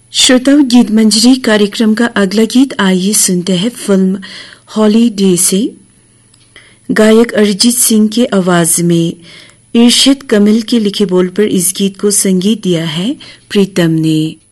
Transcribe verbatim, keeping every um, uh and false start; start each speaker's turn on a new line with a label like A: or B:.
A: श्रोताओं, गीत मंजरी कार्यक्रम का अगला गीत आइए सुनते हैं फिल्म हॉलीडे से। गायक अरिजीत सिंह के आवाज में इरशाद कमल के लिखे बोल पर इस गीत को संगीत दिया है प्रीतम ने।